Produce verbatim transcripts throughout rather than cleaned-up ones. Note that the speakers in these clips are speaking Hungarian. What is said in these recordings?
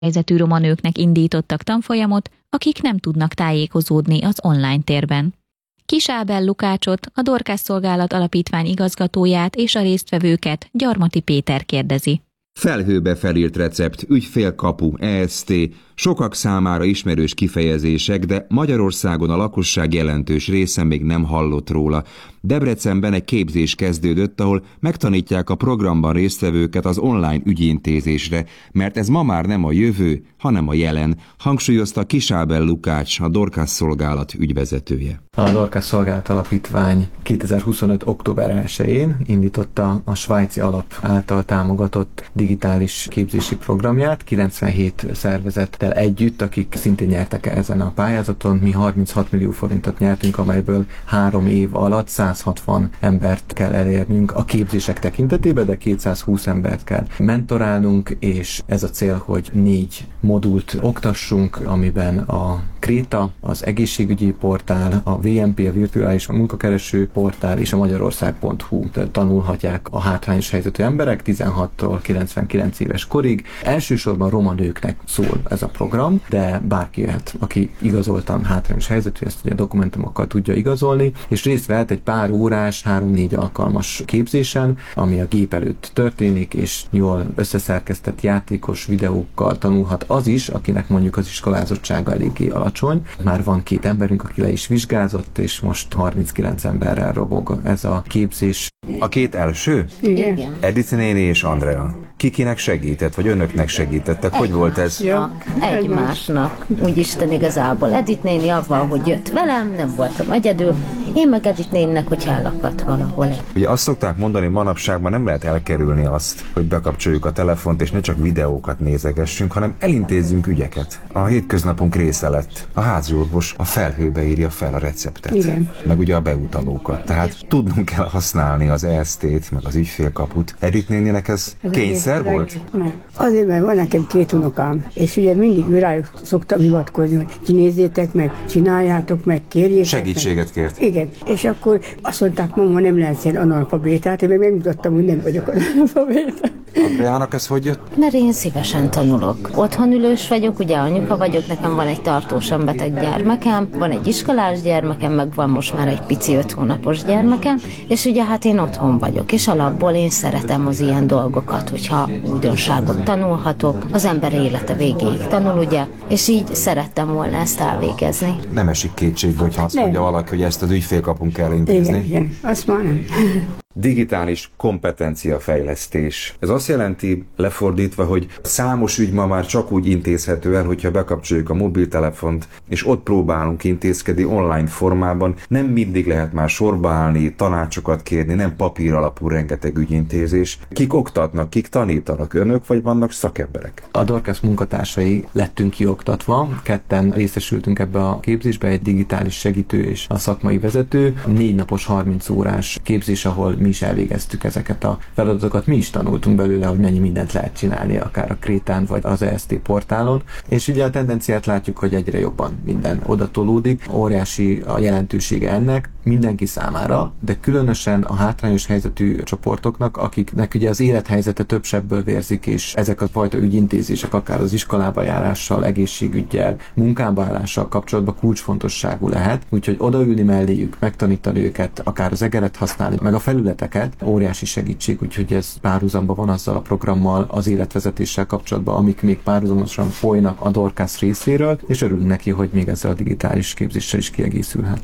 helyzetű roma nőknek indítottak tanfolyamot, akik nem tudnak tájékozódni az online térben. Kis Ábel Lukácsot, a Dorcas Szolgálat Alapítvány igazgatóját és a résztvevőket Gyarmati Péter kérdezi. Felhőbe felírt recept, ügyfélkapu, E S T, sokak számára ismerős kifejezések, de Magyarországon a lakosság jelentős része még nem hallott róla. Debrecenben egy képzés kezdődött, ahol megtanítják a programban résztvevőket az online ügyintézésre, mert ez ma már nem a jövő, hanem a jelen, hangsúlyozta Kis Ábel Lukács, a Dorcas Szolgálat ügyvezetője. A Dorcas Szolgálat Alapítvány kétezer-huszonöt. október elsején indította a svájci alap által támogatott digitális képzési programját, kilencvenhét szervezettel együtt, akik szintén nyertek ezen a pályázaton. Mi harminchat millió forintot nyertünk, amelyből három év alatt százhatvan embert kell elérnünk a képzések tekintetében, de kétszázhúsz embert kell mentorálnunk, és ez a cél, hogy négy modult oktassunk, amiben a Kréta, az egészségügyi portál, a vé em pé, a virtuális munkakereső portál és a magyarország pont hú tanulhatják a hátrányos helyzetű emberek tizenhattól kilencvenkilenc éves korig. Elsősorban roma nőknek szól ez a program, de bárki jöhet, aki igazoltan hátrányos helyzetű, ezt ugye dokumentumokkal tudja igazolni, és részt vehet egy pár órás, három-négy alkalmas képzésen, ami a gép előtt történik, és jól összeszerkesztett játékos videókkal tanulhat az is, akinek mondjuk az iskolázottsága eléggé alacsony. Már van két emberünk, aki le is vizsgázott, és most harminckilenc emberrel robog ez a képzés. A két első? Igen. Edith néni és Andrea. Kikinek segített, vagy önöknek segítettek? Hogy volt ez? Ja, egymásnak. Úgy Isten igazából. Edith néni avval, hogy jött velem, nem voltam egyedül. Én meg Edith néninek, hogy elakadt valahol. Ugye azt szokták mondani, manapságban nem lehet elkerülni azt, hogy bekapcsoljuk a telefont, és ne csak videókat nézegessünk, hanem elintézzünk ügyeket. A hétköznapunk része lett. A háziorvos a felhőbe írja fel a receptet. Igen. Meg ugye a beutalókat. Tehát tudnunk kell használni az E S T-t, meg az ügyfélkaput. Edith néninek ez kényszer volt? Nem. Azért, mert van nekem két unokám, és ugye mindig rájuk szoktam hivatkozni, hogy kinézzétek meg, csináljátok meg, kérjétek. Segítséget kért. Igen. És akkor azt mondták, mama, nem lehetsz ilyen analfabétát, én meg megmutattam, hogy nem vagyok analfabéta. Andreának ez hogy jött? Mert én szívesen tanulok. Otthon ülős vagyok, ugye anyuka vagyok, nekem van egy tartósan beteg gyermekem, van egy iskolás gyermekem, meg van most már egy pici öt hónapos gyermekem, és ugye hát én otthon vagyok, és alapból én szeretem az ilyen dolgokat, hogyha újdonságot tanulhatok, az ember élete végéig tanul, ugye, és így szerettem volna ezt elvégezni. Nem esik kétségbe, hogyha azt nem. mondja valaki, hogy ezt az ügyfélkapunk kell intézni. Igen, igen, azt már nem. Digitális kompetenciafejlesztés. Ez azt jelenti, lefordítva, hogy számos ügy ma már csak úgy intézhető el, hogyha bekapcsoljuk a mobiltelefont, és ott próbálunk intézkedni online formában. Nem mindig lehet már sorba állni, tanácsokat kérni, nem papír alapú rengeteg ügyintézés. Kik oktatnak, kik tanítanak, önök, vagy vannak szakemberek? A Dorcas munkatársai lettünk kioktatva, ketten részesültünk ebbe a képzésbe, egy digitális segítő és a szakmai vezető. Négy napos harminc órás képzés, ahol mi is elvégeztük ezeket a feladatokat, mi is tanultunk belőle, hogy mennyi mindent lehet csinálni, akár a Krétán, vagy az E S T portálon, és ugye a tendenciát látjuk, hogy egyre jobban minden odatolódik, óriási a jelentősége ennek mindenki számára, de különösen a hátrányos helyzetű csoportoknak, akiknek ugye az élethelyzete több sebből vérzik, és ezek a fajta ügyintézések, akár az iskolába járással, egészségüggyel, munkába állással kapcsolatban kulcsfontosságú lehet, úgyhogy odaülni melléjük, megtanítani őket, akár az egeret használni, meg a felületeket, óriási segítség, úgyhogy ez párhuzamban van azzal a programmal, az életvezetéssel kapcsolatban, amik még párhuzamosan folynak a Dorcas részéről, és örülünk neki, hogy még ezzel a digitális képzéssel is kiegészülhet.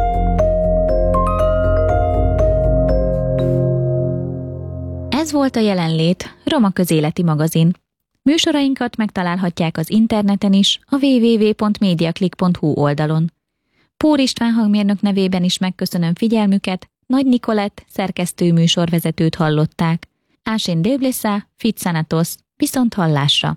Ez volt a Jelenlét, Roma Közéleti Magazin. Műsorainkat megtalálhatják az interneten is, a double-u double-u double-u pont mediaclick pont hu oldalon. Pór István hangmérnök nevében is megköszönöm figyelmüket, Nagy Nikolett szerkesztő műsorvezetőt hallották. Ásén Débleszá, Fitszanatos, viszont hallásra!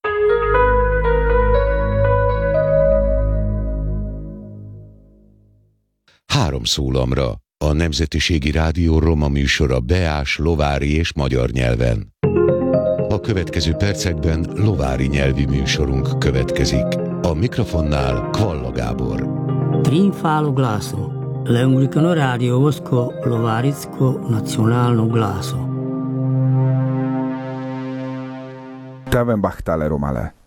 Három szólamra, a Nemzetiségi Rádió roma műsora beás, lovári és magyar nyelven. A következő percekben lovári nyelvi műsorunk következik. A mikrofonnál Kvalla Gábor. Trinfalo glaso, l'anglicano radio vosko lovaritsko nacionalno glaso. Teben bahtale romale.